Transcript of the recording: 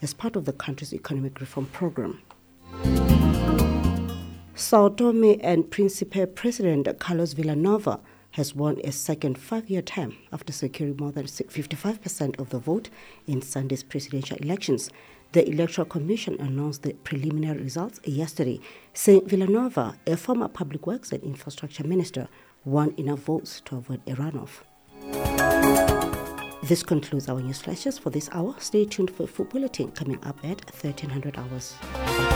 as part of the country's economic reform program. Sao Tome and Principe President Carlos Villanova has won a second 5-year term after securing more than 55% of the vote in Sunday's presidential elections. The Electoral Commission announced the preliminary results yesterday, saying Villanova, a former Public Works and Infrastructure Minister, won enough votes to avoid a runoff. This concludes our news flashes for this hour. Stay tuned for a full bulletin coming up at 1300 hours.